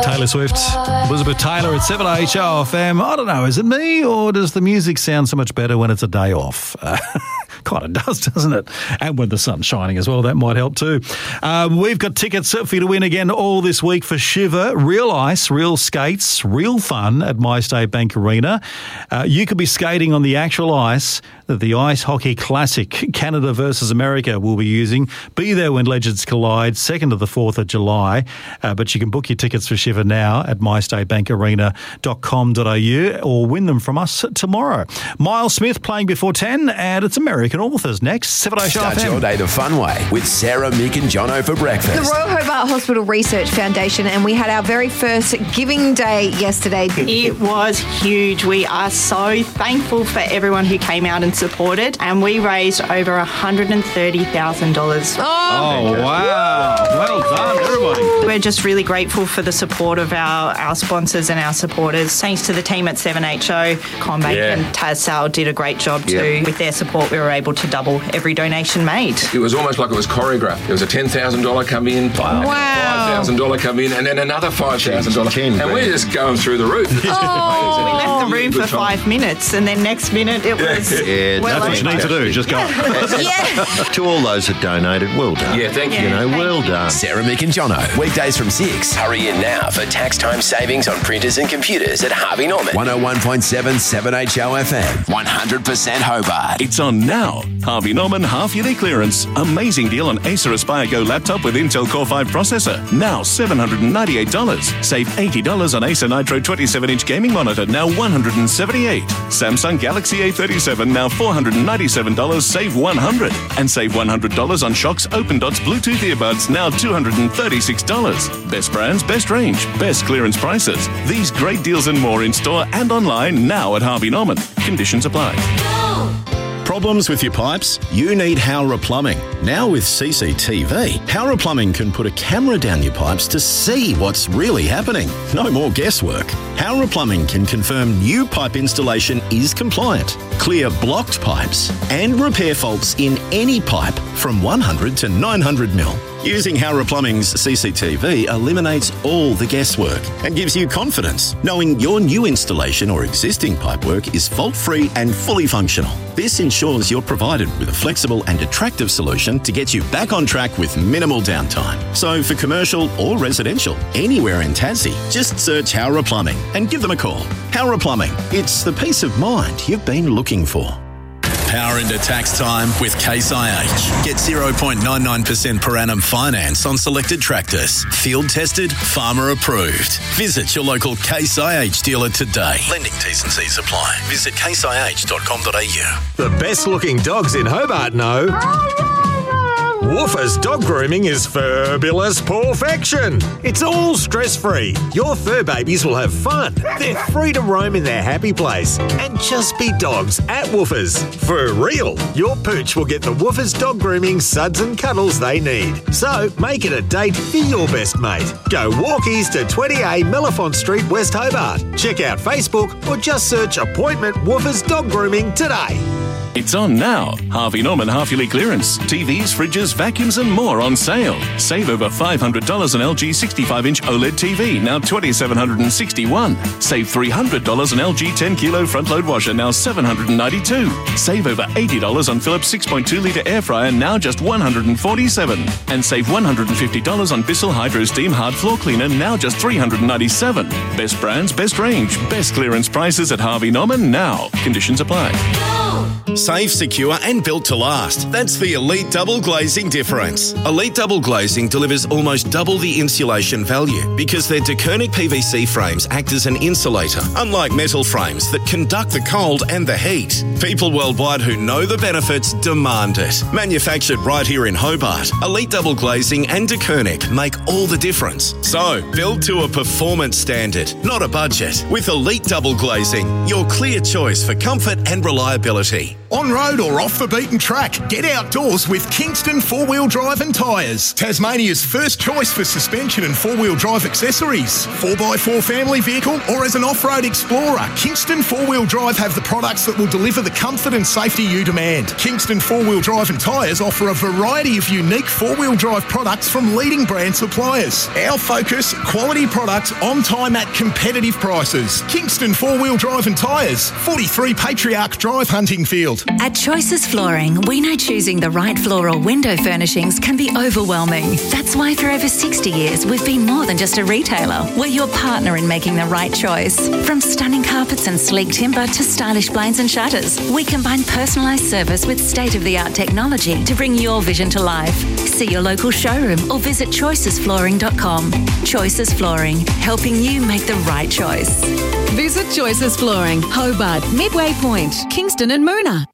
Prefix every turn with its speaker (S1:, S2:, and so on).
S1: Taylor Swift, Elizabeth Taylor at 7HOFM. I don't know, is it me or does the music sound so much better when it's a day off? Kind of does, doesn't it? And when the sun's shining as well, that might help too. We've got tickets for you to win again all this week for Shiver. Real ice, real skates, real fun at MyState Bank Arena. You could be skating on the actual ice that the Ice Hockey Classic Canada versus America will be using. Be there when legends collide, 2nd to the 4th of July. But you can book your tickets for Shiver now at mystatebankarena.com.au or win them from us tomorrow. Miles Smith playing before 10, and it's American Authors next. 7
S2: Start your day the fun way with Sarah, Mick and Jono for breakfast.
S3: The Royal Hobart Hospital Research Foundation, and we had our very first Giving Day yesterday.
S4: It was huge. We are so thankful for everyone who came out and supported, and we raised over $130,000.
S1: Oh, wow. Well done, everybody.
S4: We're just really grateful for the support of our sponsors and our supporters. Thanks to the team at 7HO, Conbank and Taz Sal did a great job too. With their support, we were able to double every donation made.
S5: It was almost like it was choreographed. There was a $10,000 come in, $5,000 come in, and then another $5,000. And we're just going through the roof.
S4: We left the room for 5 minutes, and then next minute it was
S1: that's what you need to do. Just go.
S6: To all those that donated, well done.
S5: Yeah, thank you.
S6: Well done.
S2: Sarah, Mick and Jono. Weekdays from 6. Hurry in now for tax time savings on printers and computers at Harvey Norman. 101.7 7HO FM. 100% Hobart.
S7: It's on now. Harvey Norman half-yearly clearance. Amazing deal on Acer Aspire Go laptop with Intel Core 5 processor. Now $798. Save $80 on Acer Nitro 27-inch gaming monitor. Now $178. Samsung Galaxy A37. Now $497. Save $100. And save $100 on Shox Open Dots Bluetooth earbuds. Now $236. Best brands, best range, best clearance prices. These great deals and more in store and online now at Harvey Norman. Conditions apply.
S8: Problems with your pipes? You need Howrah Plumbing. Now with CCTV, Howrah Plumbing can put a camera down your pipes to see what's really happening. No more guesswork. Howrah Plumbing can confirm new pipe installation is compliant, clear blocked pipes, and repair faults in any pipe from 100 to 900 mil. Using Howrah Plumbing's CCTV eliminates all the guesswork and gives you confidence knowing your new installation or existing pipework is fault-free and fully functional. This ensures you're provided with a flexible and attractive solution to get you back on track with minimal downtime. So for commercial or residential, anywhere in Tassie, just search Howrah Plumbing and give them a call. Howrah Plumbing, it's the peace of mind you've been looking for.
S9: Power into tax time with Case IH. Get 0.99% per annum finance on selected tractors. Field tested, farmer approved. Visit your local Case IH dealer today. Lending T's and C's apply. Visit caseih.com.au.
S10: The best looking dogs in Hobart know Woofers Dog Grooming is fabulous perfection. It's all stress-free. Your fur babies will have fun. They're free to roam in their happy place and just be dogs at Woofers. For real, your pooch will get the Woofers Dog Grooming suds and cuddles they need. So make it a date for your best mate. Go walkies to 20A Mellifont Street, West Hobart. Check out Facebook or just search Appointment Woofers Dog Grooming today.
S7: It's on now. Harvey Norman half-yearly clearance. TVs, fridges, vacuums and more on sale. Save over $500 on LG 65-inch OLED TV, now $2,761. Save $300 on LG 10-kilo front-load washer, now $792. Save over $80 on Philips 6.2-litre air fryer, now just $147. And save $150 on Bissell Hydro Steam hard floor cleaner, now just $397. Best brands, best range, best clearance prices at Harvey Norman now. Conditions apply.
S9: Safe, secure and built to last. That's the Elite Double Glazing difference. Elite Double Glazing delivers almost double the insulation value because their DeKernick PVC frames act as an insulator, unlike metal frames that conduct the cold and the heat. People worldwide who know the benefits demand it. Manufactured right here in Hobart, Elite Double Glazing and DeKernick make all the difference. So, build to a performance standard, not a budget. With Elite Double Glazing, your clear choice for comfort and reliability.
S11: On road or off the beaten track, get outdoors with Kingston 4-Wheel Drive and Tyres. Tasmania's first choice for suspension and 4-wheel drive accessories. 4x4 family vehicle or as an off-road explorer, Kingston 4-Wheel Drive have the products that will deliver the comfort and safety you demand. Kingston 4-Wheel Drive and Tyres offer a variety of unique 4-wheel drive products from leading brand suppliers. Our focus, quality products on time at competitive prices. Kingston 4-Wheel Drive and Tyres, 43 Patriarch Drive, Huntingfield.
S12: At Choices Flooring, we know choosing the right floor or window furnishings can be overwhelming. That's why for over 60 years, we've been more than just a retailer. We're your partner in making the right choice. From stunning carpets and sleek timber to stylish blinds and shutters, we combine personalised service with state-of-the-art technology to bring your vision to life. See your local showroom or visit choicesflooring.com. Choices Flooring, helping you make the right choice.
S13: Visit Choices Flooring, Hobart, Midway Point, Kingston and Moona.